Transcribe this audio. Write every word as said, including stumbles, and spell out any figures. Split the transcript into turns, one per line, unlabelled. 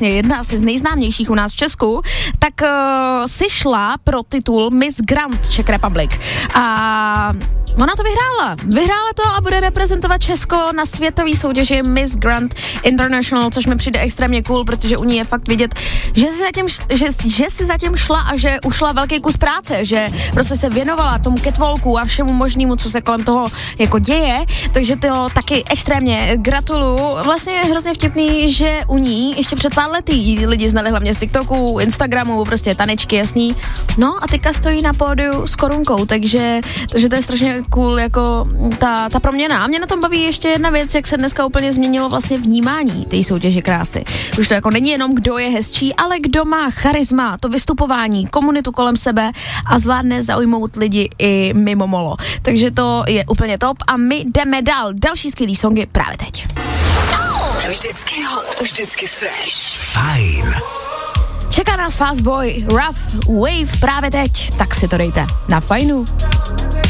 vlastně jedna asi z nejznámějších u nás v Česku, tak uh, si šla pro titul Miss Grand Czech Republic. A ona to vyhrála. Vyhrála to a bude reprezentovat Česko na světové soutěži Miss Grand International, což mi přijde extrémně cool, protože u ní je fakt vidět, že si zatím, že, že si zatím šla a že ušla velký kus práce, že prostě se věnovala tomu catwalku a všemu možnému, co se kolem toho jako děje, takže to taky extrémně gratuluju. Vlastně je hrozně vtipný, že u ní ještě před pár lety lidi znali hlavně z TikToku, Instagramu, prostě tanečky, jasný. No a teďka stojí na pódiu s korunkou, takže, takže to je strašně cool jako ta, ta proměna. A mě na tom baví ještě jedna věc, jak se dneska úplně změnilo vlastně vnímání té soutěže krásy. Už to jako není jenom kdo je hezčí, ale kdo má charisma, to vystupování, komunitu kolem sebe a zvládne zaujmout lidi i mimo molo. Takže to je úplně top a my jdeme dál. Další skvělý songy právě teď.
Vždycky hot, vždycky fresh.
Fajn.
Čeká nás Fast Boy, Rough Wave právě teď, tak si to dejte na Fajnu.